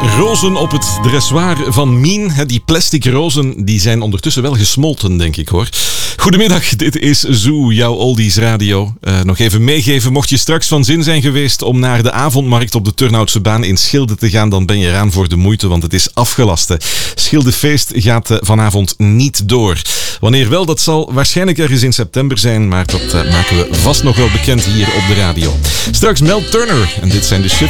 Rozen op het dressoir van Mien. Die plastic rozen die zijn ondertussen wel gesmolten, denk ik hoor. Goedemiddag, dit is Zoo, jouw Oldies Radio. Nog even meegeven, mocht je straks van zin zijn geweest om naar de avondmarkt op de Turnhoutse baan in Schilde te gaan, dan ben je eraan voor de moeite, want het is afgelast. Schildefeest gaat vanavond niet door. Wanneer wel, dat zal waarschijnlijk ergens in september zijn, maar dat maken we vast nog wel bekend hier op de radio. Straks Mel Turner en dit zijn de Shivers.